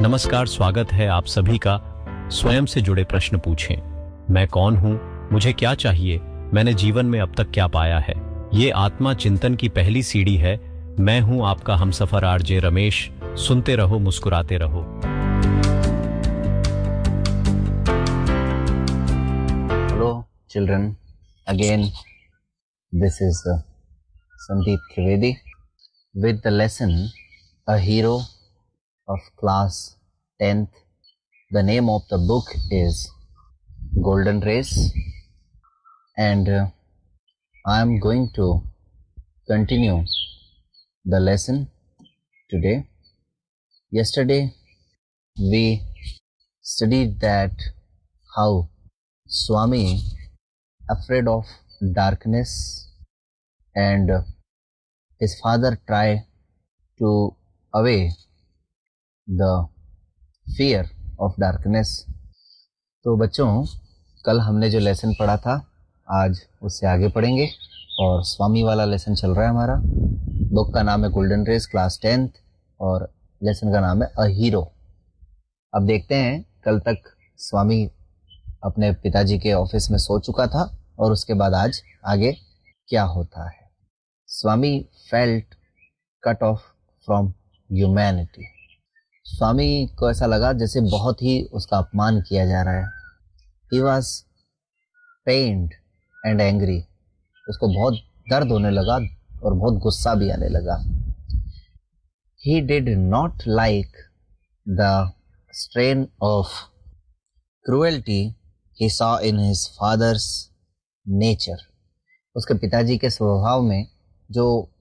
नमस्कार, स्वागत है आप सभी का। स्वयं से जुड़े प्रश्न पूछें। मैं कौन हूँ, मुझे क्या चाहिए, मैंने जीवन में अब तक क्या पाया है। ये आत्मा चिंतन की पहली सीढ़ी है। मैं हूँ आपका हमसफर आरजे रमेश। सुनते रहो, मुस्कुराते रहो। Hello children, again this is Sandeep Trivedi with the lesson A Hero of class 10th. The name of the book is Golden Race, and I am going to continue the lesson today. Yesterday we studied that how Swami, afraid of darkness, and his father tried to away the fear of darkness. तो बच्चों, कल हमने जो lesson पढ़ा था आज उससे आगे पढ़ेंगे और स्वामी वाला लेसन चल रहा है हमारा। बुक का नाम है गोल्डन रेस, क्लास 10th, और लेसन का नाम है अ हीरो। अब देखते हैं, कल तक स्वामी अपने पिताजी के ऑफिस में सो चुका था और उसके बाद आज आगे क्या होता है। स्वामी felt cut off from humanity. स्वामी को ऐसा लगा जैसे बहुत ही उसका अपमान किया जा रहा है। He was पेन्ड and angry. उसको बहुत दर्द होने लगा और बहुत गुस्सा भी आने लगा। He did not like the strain of cruelty he saw in his father's nature. उसके पिताजी के स्वभाव में जो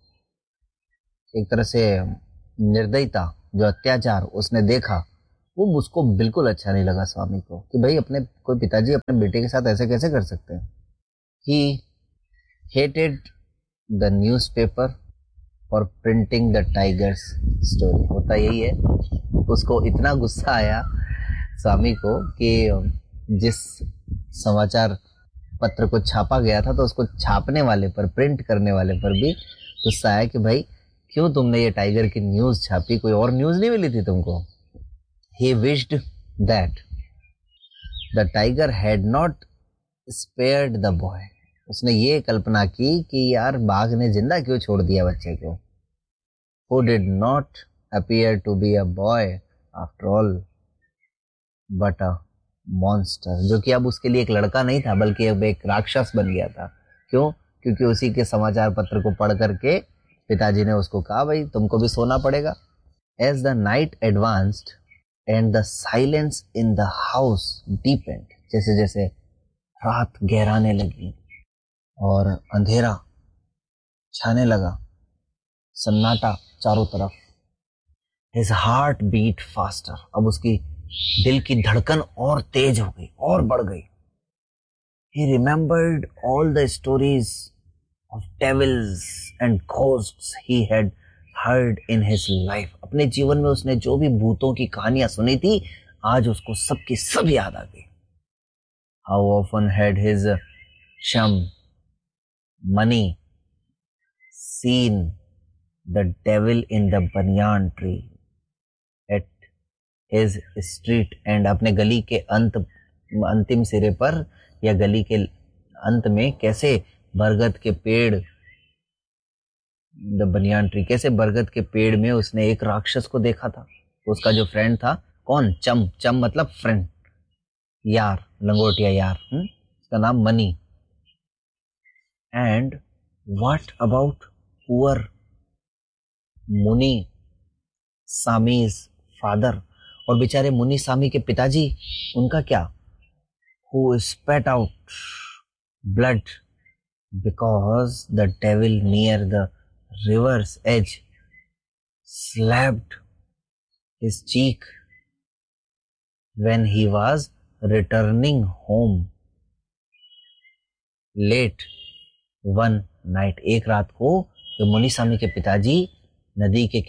एक तरह से निर्दयता, जो अत्याचार उसने देखा, वो उसको बिल्कुल अच्छा नहीं लगा स्वामी को कि भाई अपने कोई पिताजी अपने बेटे के साथ ऐसे कैसे कर सकते हैं। He hated the newspaper for printing the tiger's story. होता यही है, उसको इतना गुस्सा आया स्वामी को कि जिस समाचार पत्र को छापा गया था तो उसको छापने वाले पर, प्रिंट करने वाले पर भी गुस्सा आया कि भाई क्यों तुमने ये टाइगर की न्यूज़ छापी, कोई और न्यूज़ नहीं मिली थी तुमको। He wished that the tiger had not spared the boy. उसने ये कल्पना की कि यार बाघ ने जिंदा क्यों छोड़ दिया बच्चे को। Who did not appear to be a boy after all, but a monster, जो कि अब उसके लिए एक लड़का नहीं था बल्कि अब एक राक्षस बन गया था। क्यों? क्योंकि उसी के समाचार पत्र को पढ़ करके पिताजी ने उसको कहा भाई तुमको भी सोना पड़ेगा। As the night advanced and the silence in the house depend, जैसे जैसे रात गहराने लगी और अंधेरा छाने लगा, सन्नाटा चारों तरफ। हिज हार्ट बीट फास्टर, अब उसकी दिल की धड़कन और तेज हो गई और बढ़ गई। He remembered all the stories of devils and ghosts he had heard in his life. अपने जीवन में उसने जो भी भूतों की कहानियां सुनी थी आज उसको सब की सब याद आ गई। How often had his chum Money seen the devil in the banyan tree at his street end, अपने गली के अंतिम सिरे पर या गली के अंत में कैसे बरगद के पेड़, द बनियान ट्री, कैसे बरगद के पेड़ में उसने एक राक्षस को देखा था। उसका जो फ्रेंड था, कौन? चम। चम मतलब फ्रेंड, यार, लंगोटिया यार। उसका नाम money. And what about poor मुनि सामीज फादर, और बेचारे मुनि सामी के पिताजी, उनका क्या? Who spat out blood because the devil near the river's edge slapped his cheek when he was returning home late one night. एक रात को जो मुनि सामी के पिताजी नदी के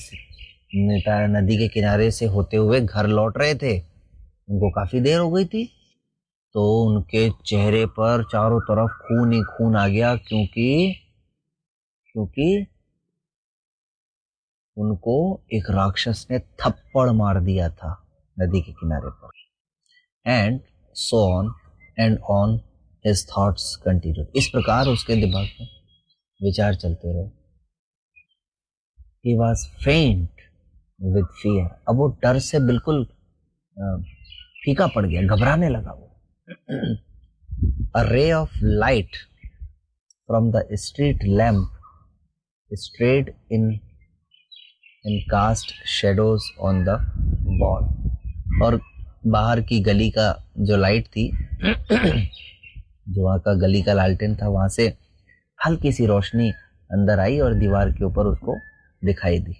किनारे से होते हुए घर लौट रहे थे, उनको काफी देर हो गई थी, तो उनके चेहरे पर चारों तरफ खून ही खून आ गया, क्योंकि उनको एक राक्षस ने थप्पड़ मार दिया था नदी के किनारे पर. And so on and on his thoughts continued. इस प्रकार उसके दिमाग में विचार चलते रहे. ही वॉज फेंट विद फियर. अब वो डर से बिल्कुल फीका पड़ गया, घबराने लगा वो. A ray of light from the street lamp strayed in and cast shadows on the wall. और बाहर की गली का जो लाइट थी, जो वहाँ का गली का लालटेन था, वहां से हल्की सी रोशनी अंदर आई और दीवार के ऊपर उसको दिखाई दी.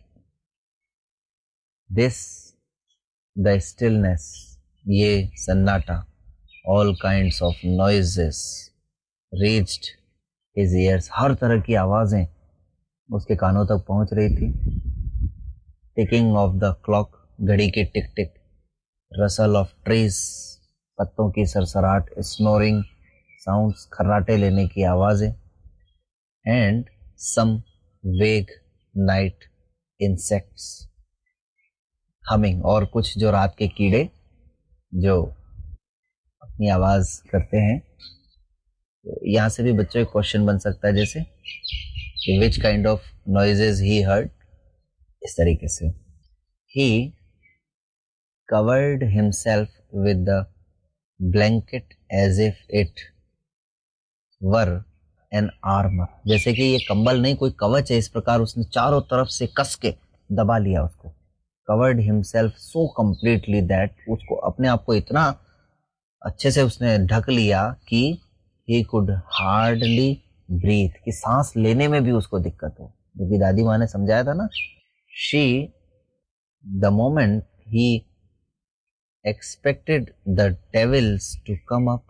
दिस द स्टिलनेस, ये सन्नाटा, all kinds of noises reached his years. हर तरह की आवाजें उसके कानों तक पहुंच रही थी. टिकिंग ऑफ द क्लॉक, घड़ी की टिक टिक, रसल ऑफ ट्रीज, पत्तों की सरसराहट, स्नोरिंग साउंड्स, खर्राटे लेने की आवाजें, एंड सम वेग नाइट इंसेक्ट्स हमिंग, और कुछ जो रात के कीड़े जो अपनी आवाज करते हैं. तो यहाँ से भी बच्चों एक क्वेश्चन बन सकता है जैसे कि which kind of noises he heard. इस तरीके से ही covered himself with the blanket as if it were N armour. जैसे कि ये कंबल नहीं, कोई कवच है. इस प्रकार उसने चारों तरफ से कस के दबा लिया उसको. Covered himself so completely that, उसको अपने आप को इतना अच्छे से उसने ढक लिया कि ही कुड हार्डली ब्रीथ, कि सांस लेने में भी उसको दिक्कत हो. जो कि दादी माँ ने समझाया था ना. She the moment he expected the devils to come up